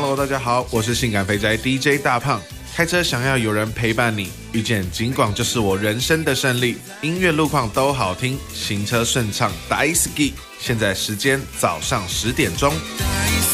Hello， 大家好，我是性感肥宅 DJ 大胖。开车想要有人陪伴你，遇见警广就是我人生的胜利。音乐路况都好听，行车顺畅，大好き。现在时间早上10点钟。